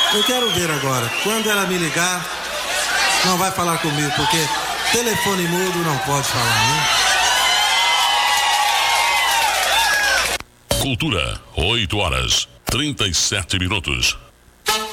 Eu quero ver agora. Quando ela me ligar, não vai falar comigo, porque telefone mudo não pode falar, né? Cultura, 8 horas, 37 minutos.